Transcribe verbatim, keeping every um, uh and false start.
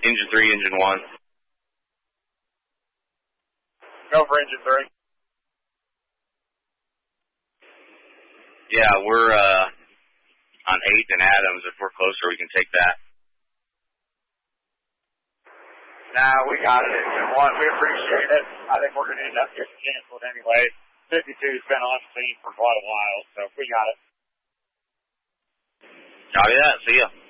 Engine three, engine one. Go for engine three. Yeah, we're uh, on eighth and Adams. If we're closer, we can take that. Nah, we got it. Engine one. We appreciate it. I think we're going to end up getting canceled anyway. fifty-two's been on scene for quite a while, so we got it. Copy that. See ya.